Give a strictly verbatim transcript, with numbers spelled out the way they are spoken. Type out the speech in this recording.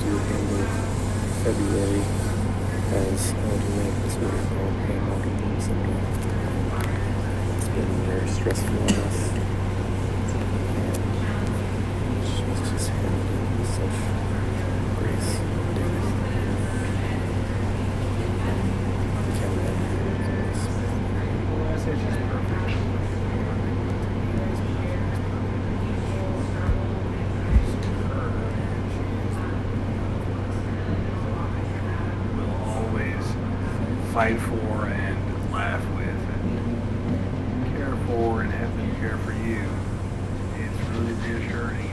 to handle February as alternate this week called pain autoimmune syndrome. It's been very stressful on us, and she's just handled it with such grace and dignity. We can't imagine her doing this. I say she's perfect. Will always fight for and laugh with and care for and have them care for you. It's really reassuring.